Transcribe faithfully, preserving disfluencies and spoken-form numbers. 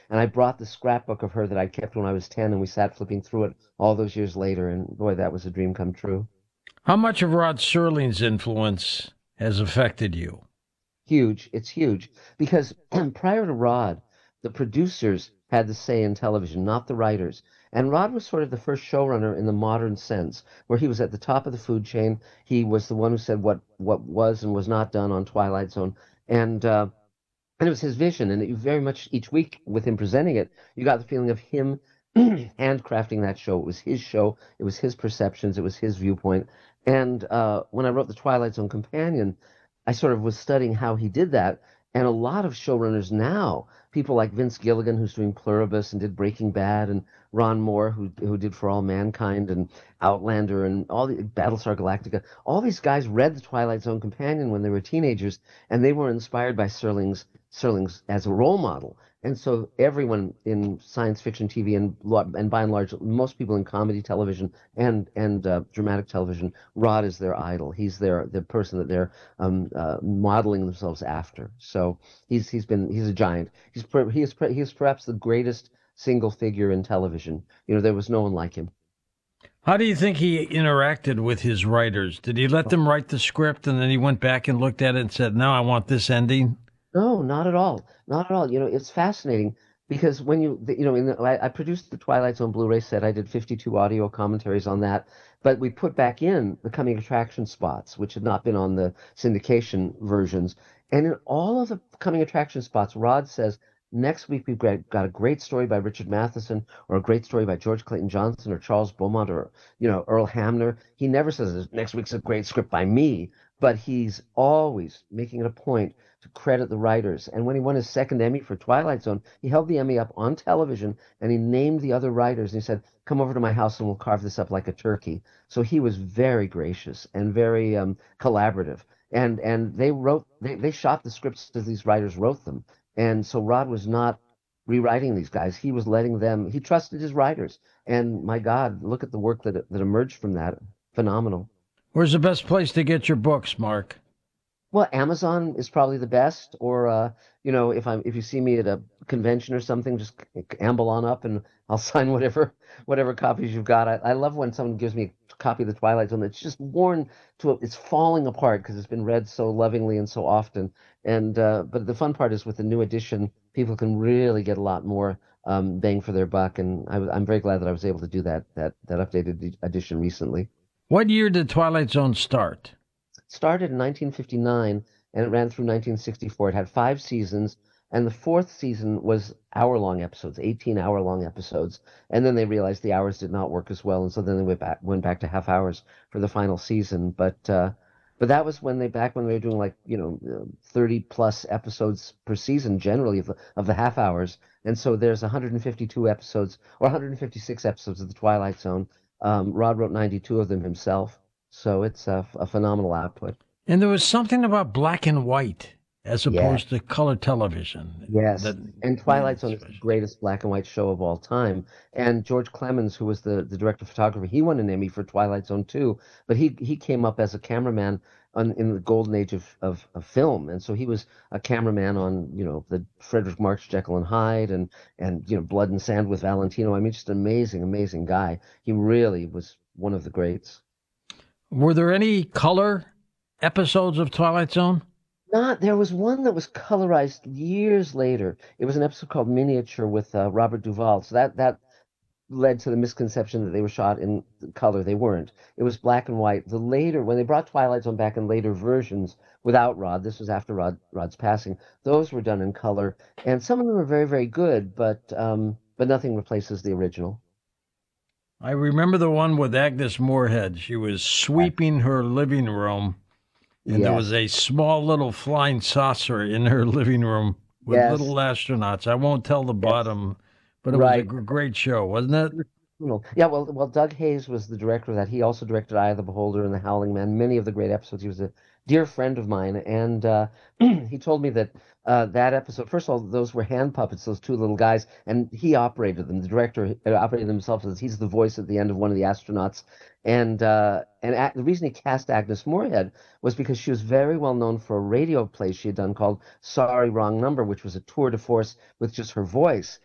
And I brought the scrapbook of her that I kept when I was ten, and we sat flipping through it all those years later. And boy, that was a dream come true. How much of Rod Serling's influence has affected you? Huge. It's huge because prior to Rod, the producers had the say in television, not the writers. And Rod was sort of the first showrunner in the modern sense, where he was at the top of the food chain. He was the one who said what what was and was not done on Twilight Zone, and uh, and it was his vision. And it very much each week with him presenting it, you got the feeling of him handcrafting that show. It was his show. It was his perceptions. It was his viewpoint. And uh, when I wrote the Twilight Zone companion, I sort of was studying how he did that. And a lot of showrunners now, people like Vince Gilligan, who's doing Pluribus and did Breaking Bad, and Ron Moore, who who did For All Mankind and Outlander and all the Battlestar Galactica, all these guys read the Twilight Zone companion when they were teenagers, and they were inspired by Serling's Serling's as a role model. And so everyone in science fiction T V and and by and large, most people in comedy television and and uh, dramatic television, Rod is their idol. He's their the person that they're um, uh, modeling themselves after. So he's he's been he's a giant. He's he is he is perhaps the greatest single figure in television. You know, there was no one like him. How do you think he interacted with his writers? Did he let them write the script and then he went back and looked at it and said, "No, I want this ending"? No, not at all. Not at all. You know, it's fascinating because when you, the, you know, in the, I, I produced the Twilight Zone Blu-ray set. I did fifty-two audio commentaries on that, but we put back in the coming attraction spots, which had not been on the syndication versions. And in all of the coming attraction spots, Rod says, next week we've got, got a great story by Richard Matheson or a great story by George Clayton Johnson or Charles Beaumont or, you know, Earl Hamner. He never says next week's a great script by me, but he's always making it a point to credit the writers. And when he won his second Emmy for Twilight Zone, he held the Emmy up on television and he named the other writers and he said, "Come over to my house and we'll carve this up like a turkey." So he was very gracious and very um, collaborative. And and they wrote they, they shot the scripts as these writers wrote them. And so Rod was not rewriting these guys. He was letting them, he trusted his writers. And my God, look at the work that that emerged from that. Phenomenal. Where's the best place to get your books, Mark? Well, Amazon is probably the best, or uh, you know, if I'm if you see me at a convention or something, just c- amble on up and I'll sign whatever whatever copies you've got. I, I love when someone gives me a copy of the Twilight Zone that's just worn to a, it's falling apart because it's been read so lovingly and so often. And uh, but the fun part is with the new edition, people can really get a lot more um, bang for their buck. And I, was- I'm very glad that I was able to do that that that updated ed- edition recently. What year did Twilight Zone start? Started in nineteen fifty-nine and it ran through nineteen sixty-four. It had five seasons, and the fourth season was hour-long episodes, eighteen hour-long episodes. And then they realized the hours did not work as well, and so then they went back went back to half hours for the final season. But uh, but that was when they back when they were doing like you know uh, thirty plus episodes per season generally of the, of the half hours. And so there's one hundred fifty-two episodes or one hundred fifty-six episodes of the Twilight Zone. Um, Rod wrote ninety-two of them himself. So it's a, a phenomenal output. And there was something about black and white as Yeah, opposed to color television yes. that And made Twilight it Zone is the special. greatest black and white show of all time. And George Clemens, who was the, the director of photography, he won an Emmy for Twilight Zone too. But he he came up as a cameraman on, in the golden age of, of, of film. And so he was a cameraman on, you know, the Frederick March, Jekyll and Hyde and and you know, Blood and Sand with Valentino. I mean, just an amazing, amazing guy. He really was one of the greats. Were there any color episodes of Twilight Zone? Not, there was one that was colorized years later. It was an episode called Miniature with uh, Robert Duvall. So that that led to the misconception that they were shot in color. They weren't. It was black and white. The later, when they brought Twilight Zone back in later versions without Rod, this was after Rod Rod's passing. Those were done in color, and some of them were very, very good, but um, but nothing replaces the original. I remember the one with Agnes Moorehead. She was Yes, sweeping her living room, and there was yes, a small little flying saucer in her living room with little yes, astronauts. I won't tell the yes. bottom, but it was a Right. gr- great show, wasn't it? Well, yeah, well, well, Doug Hayes was the director of that. He also directed Eye of the Beholder and The Howling Man, many of the great episodes. He was a dear friend of mine, and uh, he told me that uh, that episode, first of all, those were hand puppets, those two little guys, and he operated them. The director uh, operated them himself as he's the voice at the end of one of the astronauts. And uh, and a the reason he cast Agnes Moorehead was because she was very well known for a radio play she had done called Sorry, Wrong Number, which was a tour de force with just her voice.